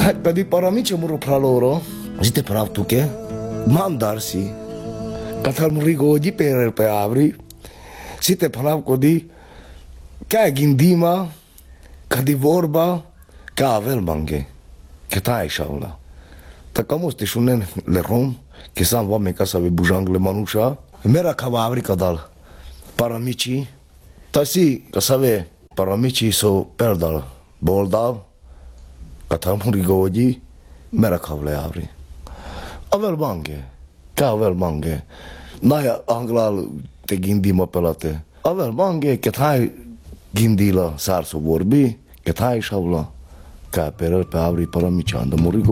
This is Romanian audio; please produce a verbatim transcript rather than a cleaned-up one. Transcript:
Hai, pe di paramice muro pra loro, zite prav tu che, mandarsi, catal murigo di per pe avri, zite prav codi, ca gindima, ca di vorba, ca avel mange, che tai shaula. Така мосте шунен лером, ке сам ваме касаве бужангле мануша, мера кава аври кадал. Парамичи, таси касаве парамичи со пердал, болдал, катам ригоди, мера кавле аври. Avel mange, ca avel mange. Naia anglal te gindima pelate. Avel mange, ket hai gindila sarso vorbi, ket hai shavla, ca perel pe avri paramici andă murigo.